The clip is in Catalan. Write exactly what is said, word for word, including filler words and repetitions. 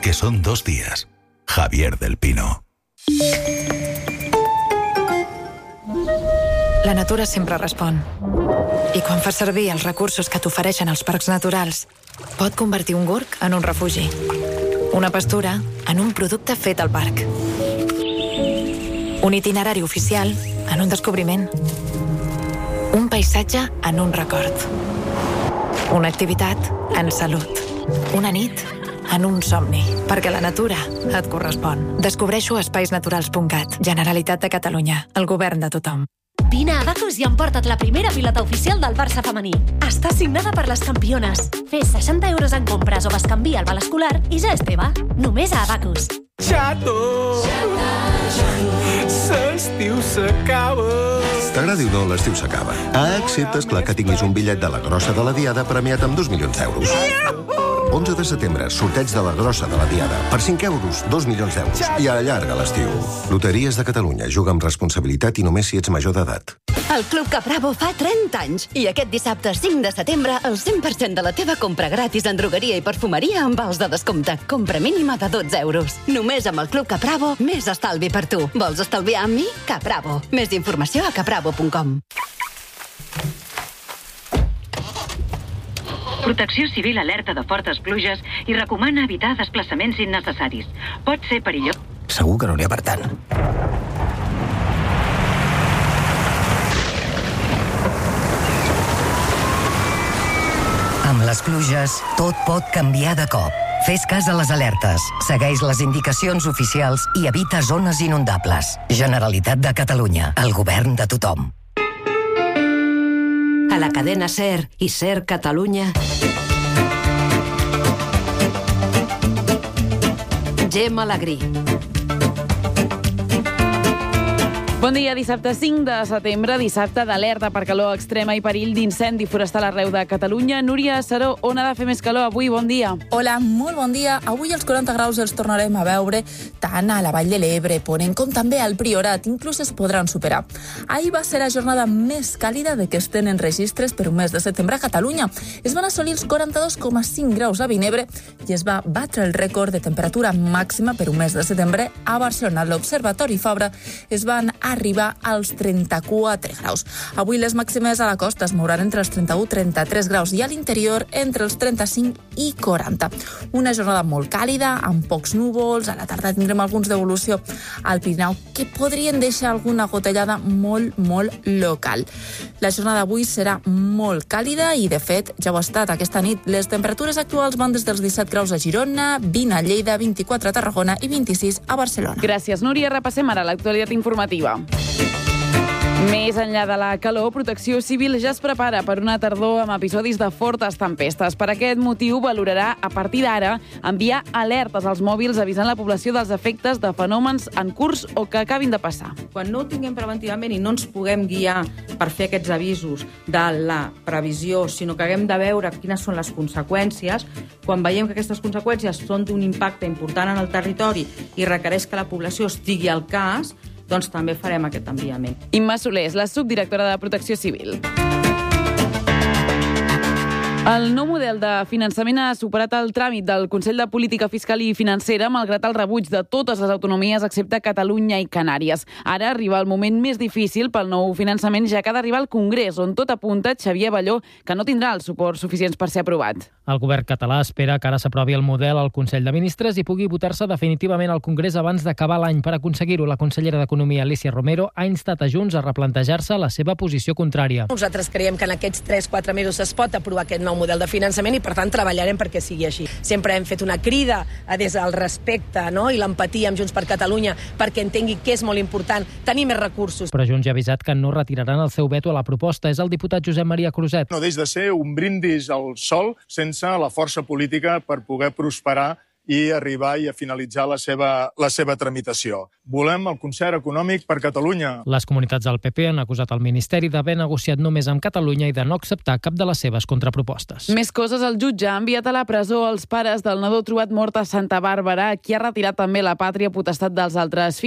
que son dos días. Javier del Pino. La natura sempre respon. I quan fas servir els recursos que t'ofereixen els parcs naturals, pot convertir un gorg en un refugi. Una pastura en un producte fet al parc. Un itinerari oficial en un descobriment. Un paisatge en un record. Una activitat en salut. Una nit en un somni. Perquè la natura et correspon. Descobreixo a espais naturals punt cat. Generalitat de Catalunya. El govern de tothom. Vine a Abacus i emporta't la primera pilota oficial del Barça femení. Està signada per les campiones. Fes seixanta euros en compres o bescanvia el val escolar i ja és teva. Només a Abacus. Xato! L'estiu s'acaba! T'agradi o no, l'estiu s'acaba. Ah, excepte, esclar, que tinguis un bitllet de la grossa de la Diada premiat amb dos milions d'euros. onze de setembre, sorteig de la grossa de la Diada. Per cinc euros, dos milions d'euros. I allarga l'estiu. Loteries de Catalunya. Juga amb responsabilitat i només si ets major d'edat. El Club Capravo fa trenta anys. I aquest dissabte cinc de setembre, el cent per cent de la teva compra gratis en drogueria i perfumeria amb vals de descompte. Compra mínima de dotze euros. Només amb el Club Capravo, més estalvi per tu. Vols estalviar amb mi? Capravo. Més informació a capravo punt com. Protecció Civil alerta de fortes pluges i recomana evitar desplaçaments innecessaris. Pot ser perillós. Segur que no n'hi ha per tant. Amb les pluges, tot pot canviar de cop. Fes cas a les alertes, segueix les indicacions oficials i evita zones inundables. Generalitat de Catalunya, el govern de tothom. A la cadena SER i SER Catalunya. Gemma Alegrí. Bon dia, dissabte cinc de setembre, dissabte d'alerta per calor extrema i perill d'incendi forestal arreu de Catalunya. Núria Saró, on ha de fer més calor avui? Bon dia. Hola, molt bon dia. Avui els quaranta graus els tornarem a veure tant a la Vall de l'Ebre, Ponent, com també al Priorat. Inclús es podran superar. Ahir va ser la jornada més càlida de què es tenen registres per un mes de setembre a Catalunya. Es van assolir els quaranta-dos coma cinc graus a Vinebre i es va batre el rècord de temperatura màxima per un mes de setembre a Barcelona. A l'Observatori Fabra es van arribar als trenta-quatre graus. Avui les màximes a la costa es mouran entre els trenta-u i trenta-tres graus i a l'interior entre els trenta-cinc i quaranta. Una jornada molt càlida, amb pocs núvols. A la tarda tindrem alguns d'evolució al Pirineu que podrien deixar alguna gotellada molt, molt local. La jornada d'avui serà molt càlida i, de fet, ja ho ha estat aquesta nit. Les temperatures actuals van des dels disset graus a Girona, vint a Lleida, vint-i-quatre a Tarragona i vint-i-sis a Barcelona. Gràcies, Núria. Repassem ara l'actualitat informativa. Més enllà de la calor, Protecció Civil ja es prepara per una tardor amb episodis de fortes tempestes. Per aquest motiu, valorarà, a partir d'ara, enviar alertes als mòbils avisant la població dels efectes de fenòmens en curs o que acabin de passar. Quan no ho tinguem preventivament i no ens puguem guiar per fer aquests avisos de la previsió, sinó que haguem de veure quines són les conseqüències, quan veiem que aquestes conseqüències són d'un impacte important en el territori i requereix que la població estigui al cas, doncs també farem aquest enviament. Imma Soler és la subdirectora de Protecció Civil. El nou model de finançament ha superat el tràmit del Consell de Política Fiscal i Financera malgrat el rebuig de totes les autonomies excepte Catalunya i Canàries. Ara arriba el moment més difícil pel nou finançament, ja que ha d'arribar al Congrés, on tot apunta Xavier Balló, que no tindrà els suports suficients per ser aprovat. El govern català espera que ara s'aprovi el model al Consell de Ministres i pugui votar-se definitivament al Congrés abans d'acabar l'any. Per aconseguir-ho, la consellera d'Economia, Alícia Romero, ha instat a Junts a replantejar-se la seva posició contrària. Nosaltres creiem que en aquests tres quatre mesos es pot aprovar aquest nou model de finançament i, per tant, treballarem perquè sigui així. Sempre hem fet una crida des del respecte, no?, i l'empatia amb Junts per Catalunya perquè entengui que és molt important tenir més recursos. Però Junts ja ha avisat que no retiraran el seu veto a la proposta. És el diputat Josep Maria Cruzet. No deix de ser un brindis al sol sense la força política per poder prosperar i arribar i a finalitzar la seva, la seva tramitació. Volem el concert econòmic per Catalunya. Les comunitats del P P han acusat el Ministeri d'haver negociat només amb Catalunya i de no acceptar cap de les seves contrapropostes. Més coses, el jutge ha enviat a la presó els pares del nadó trobat mort a Santa Bàrbara, qui ha retirat també la pàtria potestat dels altres fills.